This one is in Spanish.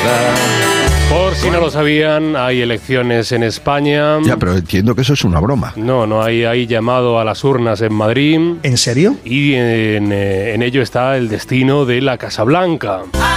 Por si no lo sabían, hay elecciones en España. Ya, pero entiendo que eso es una broma. No hay llamado a las urnas en Madrid. ¿En serio? Y en ello está el destino de la Casa Blanca.